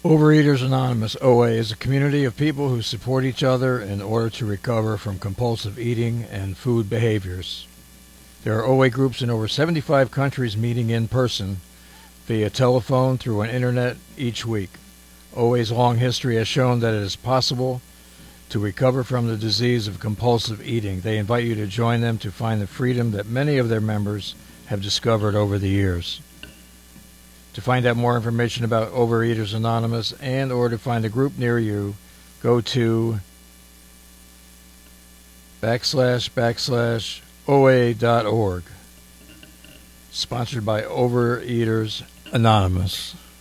Overeaters Anonymous, OA, is a community of people who support each other in order to recover from compulsive eating and food behaviors. There are OA groups in over 75 countries meeting in person, via telephone, through an internet each week. OA's long history has shown that it is possible to recover from the disease of compulsive eating. They invite you to join them to find the freedom that many of their members have discovered over the years. To find out more information about Overeaters Anonymous and or to find a group near you, go to //OA.org. Sponsored by Overeaters Anonymous.